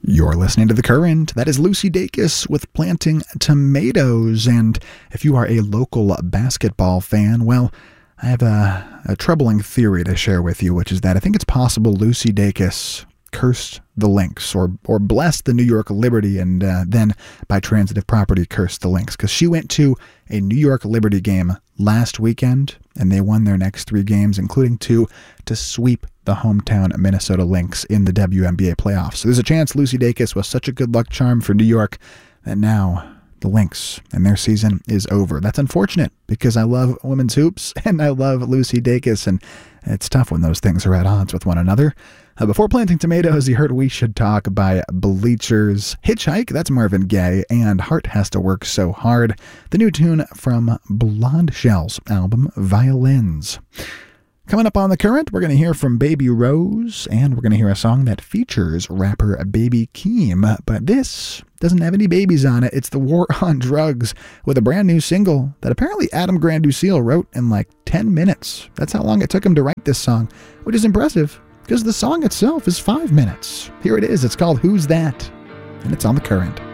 You're listening to The Current. That is Lucy Dacus with Planting Tomatoes. And if you are a local basketball fan, well, I have a troubling theory to share with you, which is that I think it's possible Lucy Dacus cursed the Lynx or blessed the New York Liberty and then by transitive property cursed the Lynx, because she went to a New York Liberty game last weekend and they won their next 3 games, including 2 to sweep the hometown Minnesota Lynx in the WNBA playoffs. So there's a chance Lucy Dacus was such a good luck charm for New York that now the Lynx and their season is over. That's unfortunate because I love women's hoops and I love Lucy Dacus, and it's tough when those things are at odds with one another. Before Planting Tomatoes, you heard We Should Talk by Bleachers. Hitchhike, that's Marvin Gaye, and Heart Has to Work So Hard, the new tune from Blonde Shell's album Violins. Coming up on The Current, we're going to hear from Baby Rose, and we're going to hear a song that features rapper Baby Keem, but this doesn't have any babies on it. It's The War on Drugs with a brand new single that apparently Adam Grandusile wrote in like 10 minutes. That's how long it took him to write this song, which is impressive because the song itself is 5 minutes. Here it is. It's called Who's That? And it's on The Current.